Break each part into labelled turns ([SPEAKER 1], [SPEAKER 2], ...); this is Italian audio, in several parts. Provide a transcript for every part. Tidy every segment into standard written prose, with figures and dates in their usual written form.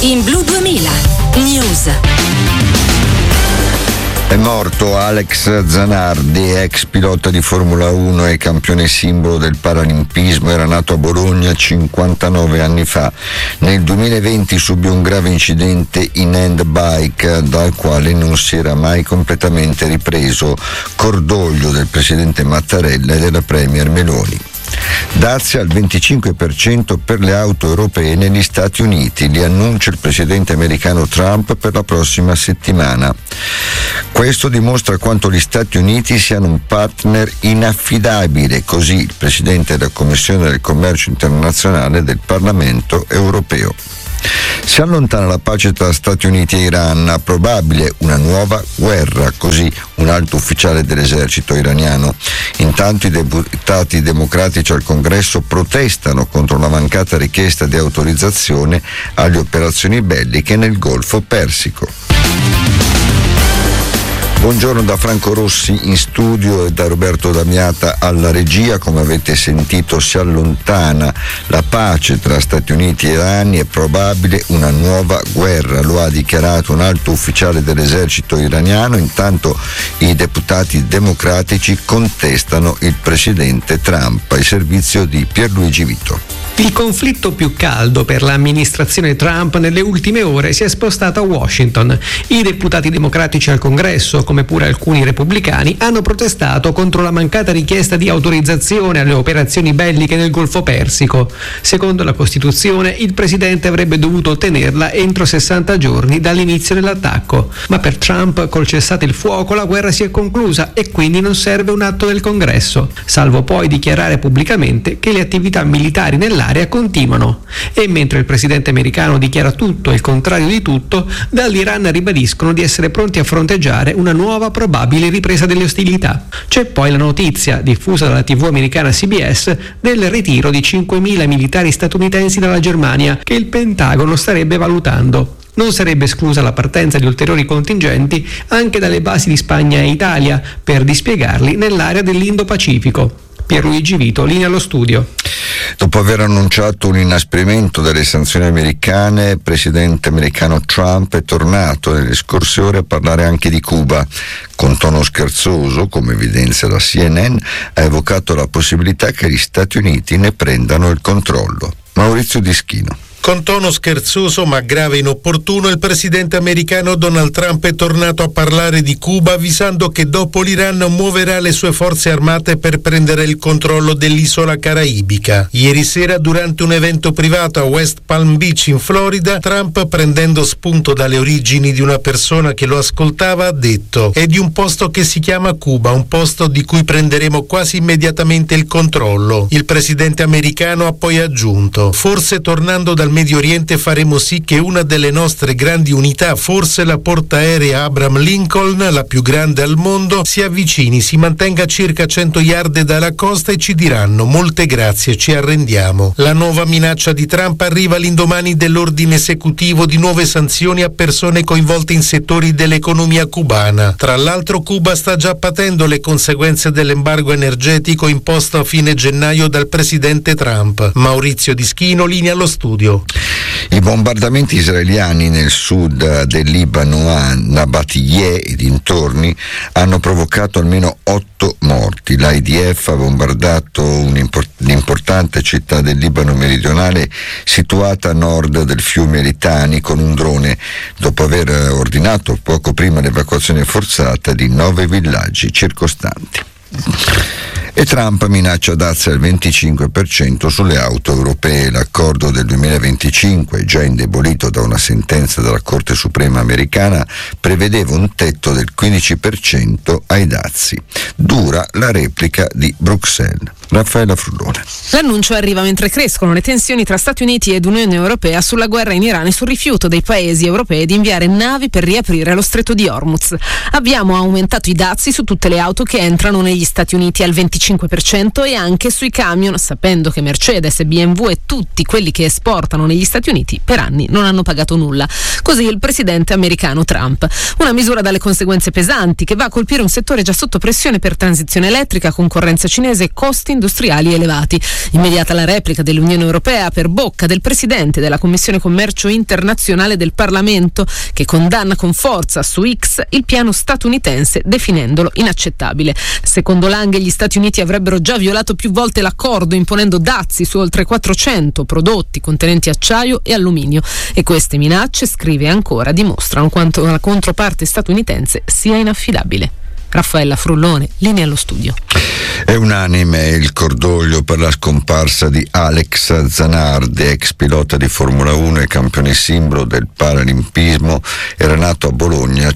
[SPEAKER 1] In Blu 2000 News.
[SPEAKER 2] È morto Alex Zanardi, ex pilota di Formula 1 e campione simbolo del paralimpismo. Era nato a Bologna 59 anni fa. Nel 2020 subì un grave incidente in handbike dal quale non si era mai completamente ripreso. Cordoglio del presidente Mattarella e della premier Meloni. Dazio al 25% per le auto europee negli Stati Uniti, li annuncia il presidente americano Trump per la prossima settimana. Questo dimostra quanto gli Stati Uniti siano un partner inaffidabile, così il presidente della Commissione del Commercio Internazionale del Parlamento europeo. Si allontana la pace tra Stati Uniti e Iran, probabile una nuova guerra, così un alto ufficiale dell'esercito iraniano. Intanto i deputati democratici al Congresso protestano contro la mancata richiesta di autorizzazione alle operazioni belliche nel Golfo Persico. Buongiorno da Franco Rossi in studio e da Roberto Damiata alla regia. Come avete sentito, si allontana la pace tra Stati Uniti e Iran, è probabile una nuova guerra, lo ha dichiarato un alto ufficiale dell'esercito iraniano. Intanto i deputati democratici contestano il presidente Trump. Il servizio di Pierluigi Vito.
[SPEAKER 3] Il conflitto più caldo per l'amministrazione Trump nelle ultime ore si è spostato a Washington. I deputati democratici al Congresso, come pure alcuni repubblicani, hanno protestato contro la mancata richiesta di autorizzazione alle operazioni belliche nel Golfo Persico. Secondo la Costituzione, il presidente avrebbe dovuto ottenerla entro 60 giorni dall'inizio dell'attacco. Ma per Trump, col cessate il fuoco, la guerra si è conclusa e quindi non serve un atto del Congresso, salvo poi dichiarare pubblicamente che le attività militari nell'area continuano. E mentre il presidente americano dichiara tutto e il contrario di tutto, dall'Iran ribadiscono di essere pronti a fronteggiare una nuova probabile ripresa delle ostilità. C'è poi la notizia, diffusa dalla TV americana CBS, del ritiro di 5.000 militari statunitensi dalla Germania, che il Pentagono starebbe valutando. Non sarebbe esclusa la partenza di ulteriori contingenti anche dalle basi di Spagna e Italia per dispiegarli nell'area dell'Indo-Pacifico. Pierluigi Vito, linea allo studio.
[SPEAKER 2] Dopo aver annunciato un inasprimento delle sanzioni americane, il presidente americano Trump è tornato nelle scorse ore a parlare anche di Cuba. Con tono scherzoso, come evidenzia la CNN, ha evocato la possibilità che gli Stati Uniti ne prendano il controllo. Maurizio Dischino.
[SPEAKER 4] Con tono scherzoso ma grave e inopportuno, il presidente americano Donald Trump è tornato a parlare di Cuba, avvisando che dopo l'Iran muoverà le sue forze armate per prendere il controllo dell'isola caraibica. Ieri sera, durante un evento privato a West Palm Beach in Florida, Trump, prendendo spunto dalle origini di una persona che lo ascoltava, ha detto: «È di un posto che si chiama Cuba, un posto di cui prenderemo quasi immediatamente il controllo». Il presidente americano ha poi aggiunto: «Forse tornando dal Medio Oriente faremo sì che una delle nostre grandi unità, forse la portaerea Abraham Lincoln, la più grande al mondo, si avvicini, si mantenga a circa 100 yard dalla costa e ci diranno: molte grazie, ci arrendiamo». La nuova minaccia di Trump arriva all'indomani dell'ordine esecutivo di nuove sanzioni a persone coinvolte in settori dell'economia cubana. Tra l'altro, Cuba sta già patendo le conseguenze dell'embargo energetico imposto a fine gennaio dal presidente Trump. Maurizio Dischino, linea allo studio.
[SPEAKER 2] I bombardamenti israeliani nel sud del Libano, a Nabatiyeh e dintorni, hanno provocato almeno 8 morti. L'IDF ha bombardato un'importante città del Libano meridionale situata a nord del fiume Litani con un drone, dopo aver ordinato poco prima l'evacuazione forzata di 9 villaggi circostanti. E Trump minaccia dazi al 25% sulle auto europee. L'accordo del 2025, già indebolito da una sentenza della Corte Suprema americana, prevedeva un tetto del 15% ai dazi. Dura la replica di Bruxelles. Raffaella Frullone.
[SPEAKER 5] L'annuncio arriva mentre crescono le tensioni tra Stati Uniti ed Unione Europea sulla guerra in Iran e sul rifiuto dei paesi europei di inviare navi per riaprire lo stretto di Hormuz. Abbiamo aumentato i dazi su tutte le auto che entrano negli Stati Uniti al 25%. 5% e anche sui camion, sapendo che Mercedes, BMW e tutti quelli che esportano negli Stati Uniti per anni non hanno pagato nulla. Così il presidente americano Trump. Una misura dalle conseguenze pesanti che va a colpire un settore già sotto pressione per transizione elettrica, concorrenza cinese e costi industriali elevati. Immediata la replica dell'Unione Europea per bocca del presidente della Commissione Commercio Internazionale del Parlamento, che condanna con forza su X il piano statunitense definendolo inaccettabile. Secondo Lange gli Stati Uniti avrebbero già violato più volte l'accordo imponendo dazi su oltre 400 prodotti contenenti acciaio e alluminio e queste minacce, scrive ancora, dimostrano quanto la controparte statunitense sia inaffidabile. Raffaella Frullone, linea allo studio.
[SPEAKER 2] È unanime il cordoglio per la scomparsa di Alex Zanardi, ex pilota di Formula 1 e campione simbolo del paralimpismo. Era nato a Bologna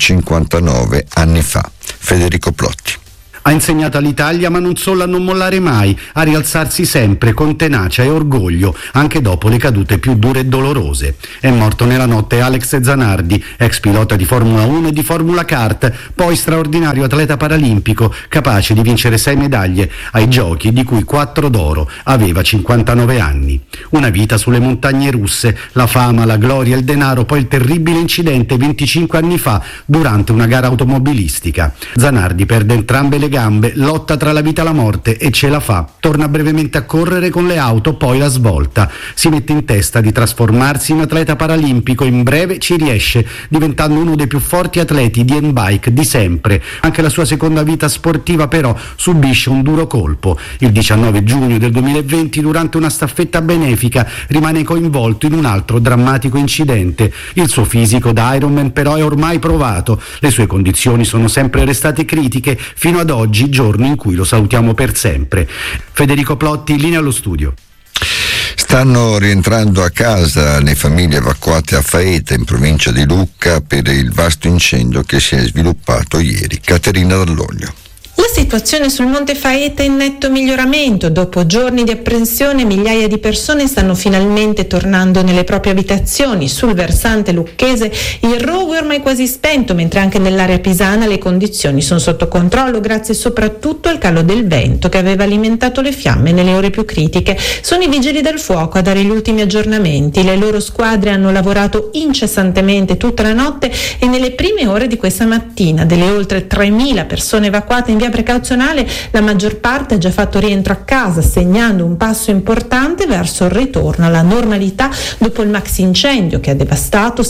[SPEAKER 2] 59 anni fa. Federico Plotti.
[SPEAKER 6] Ha insegnato all'Italia, ma non solo, a non mollare mai, a rialzarsi sempre con tenacia e orgoglio, anche dopo le cadute più dure e dolorose. È morto nella notte Alex Zanardi, ex pilota di Formula 1 e di Formula Kart, poi straordinario atleta paralimpico, capace di vincere 6 medaglie ai giochi, di cui 4 d'oro. Aveva 59 anni. Una vita sulle montagne russe, la fama, la gloria, il denaro, poi il terribile incidente 25 anni fa durante una gara automobilistica. Zanardi perde entrambe le gambe, lotta tra la vita e la morte e ce la fa. Torna brevemente a correre con le auto, poi la svolta. Si mette in testa di trasformarsi in atleta paralimpico, in breve ci riesce, diventando uno dei più forti atleti di handbike di sempre. Anche la sua seconda vita sportiva però subisce un duro colpo. Il 19 giugno del 2020, durante una staffetta benefica, rimane coinvolto in un altro drammatico incidente. Il suo fisico da Ironman però è ormai provato. Le sue condizioni sono sempre restate critiche fino ad oggi, giorno in cui lo salutiamo per sempre. Federico Plotti, linea allo studio.
[SPEAKER 2] Stanno rientrando a casa le famiglie evacuate a Faeta, in provincia di Lucca, per il vasto incendio che si è sviluppato ieri. Caterina Dall'Oglio.
[SPEAKER 7] La situazione sul Monte Faeta è in netto miglioramento. Dopo giorni di apprensione, migliaia di persone stanno finalmente tornando nelle proprie abitazioni. Sul versante lucchese il rogo è ormai quasi spento, mentre anche nell'area pisana le condizioni sono sotto controllo, grazie soprattutto al calo del vento che aveva alimentato le fiamme nelle ore più critiche. Sono i vigili del fuoco a dare gli ultimi aggiornamenti. Le loro squadre hanno lavorato incessantemente tutta la notte e nelle prime ore di questa mattina, delle oltre 3.000 persone evacuate in via precauzionale, la maggior parte ha già fatto rientro a casa, segnando un passo importante verso il ritorno alla normalità dopo il maxi incendio che ha devastato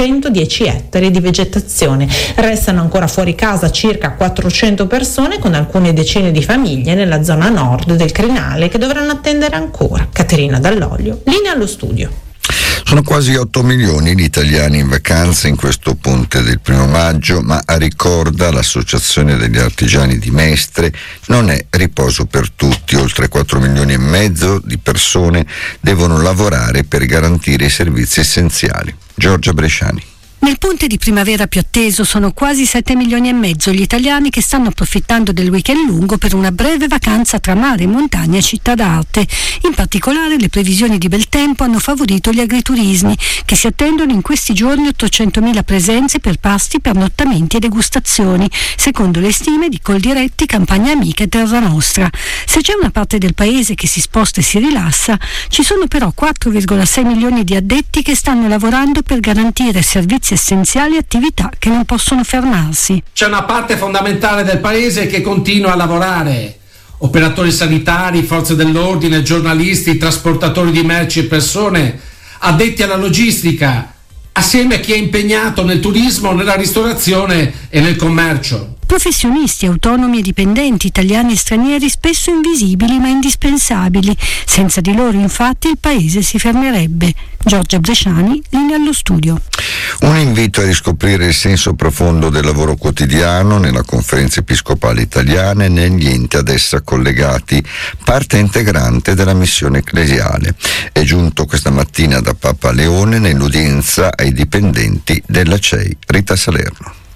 [SPEAKER 7] 710 ettari di vegetazione. Restano ancora fuori casa circa 400 persone, con alcune decine di famiglie nella zona nord del crinale che dovranno attendere ancora. Caterina Dall'Oglio, linea allo studio.
[SPEAKER 2] Sono quasi 8 milioni gli italiani in vacanza in questo ponte del 1 maggio, ma ricorda l'Associazione degli Artigiani di Mestre, non è riposo per tutti. Oltre 4 milioni e mezzo di persone devono lavorare per garantire i servizi essenziali. Giorgia Bresciani.
[SPEAKER 8] Nel ponte di primavera più atteso sono quasi 7 milioni e mezzo gli italiani che stanno approfittando del weekend lungo per una breve vacanza tra mare, montagna e città d'arte. In particolare le previsioni di bel tempo hanno favorito gli agriturismi, che si attendono in questi giorni 800.000 presenze per pasti, pernottamenti e degustazioni, secondo le stime di Coldiretti, Campagna Amica e Terra Nostra. Se c'è una parte del paese che si sposta e si rilassa, ci sono però 4,6 milioni di addetti che stanno lavorando per garantire servizi essenziali e attività che non possono fermarsi.
[SPEAKER 9] C'è una parte fondamentale del paese che continua a lavorare: operatori sanitari, forze dell'ordine, giornalisti, trasportatori di merci e persone, addetti alla logistica, assieme a chi è impegnato nel turismo, nella ristorazione e nel commercio.
[SPEAKER 8] Professionisti, autonomi e dipendenti, italiani e stranieri, spesso invisibili ma indispensabili. Senza di loro, infatti, il paese si fermerebbe. Giorgia Bresciani, linea allo studio.
[SPEAKER 2] Un invito a riscoprire il senso profondo del lavoro quotidiano nella Conferenza Episcopale Italiana e negli enti ad essa collegati, parte integrante della missione ecclesiale. È giunto questa mattina da Papa Leone nell'udienza ai dipendenti della CEI. Rita Salerno.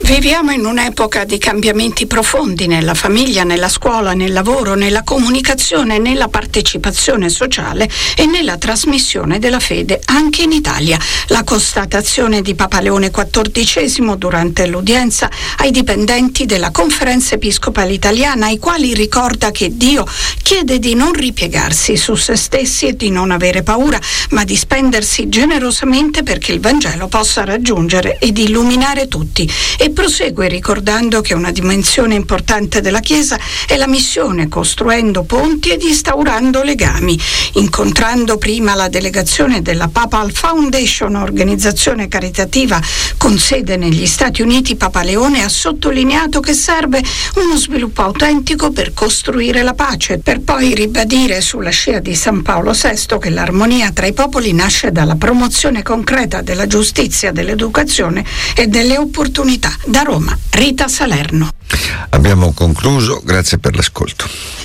[SPEAKER 10] Viviamo in un'epoca di cambiamenti profondi nella famiglia, nella scuola, nel lavoro, nella comunicazione, nella partecipazione sociale e nella trasmissione della fede anche in Italia. La constatazione di Papa Leone XIV durante l'udienza ai dipendenti della Conferenza Episcopale Italiana, ai quali ricorda che Dio chiede di non ripiegarsi su se stessi e di non avere paura, ma di spendersi generosamente perché il Vangelo possa raggiungere ed illuminare tutti. E prosegue ricordando che una dimensione importante della Chiesa è la missione, costruendo ponti ed instaurando legami. Incontrando prima la delegazione della Papal Foundation, organizzazione caritativa con sede negli Stati Uniti, Papa Leone ha sottolineato che serve uno sviluppo autentico per costruire la pace, per poi ribadire sulla scia di San Paolo VI che l'armonia tra i popoli nasce dalla promozione concreta della giustizia, dell'educazione e delle opportunità. Da Roma, Rita Salerno.
[SPEAKER 2] Abbiamo concluso, grazie per l'ascolto.